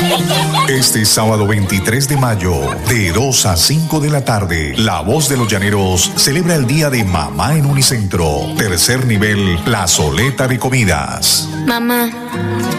Este sábado 23 de mayo, de 2 a 5 de la tarde, La Voz de los Llaneros celebra el Día de Mamá en Unicentro. Tercer nivel, plazoleta de comidas. Mamá,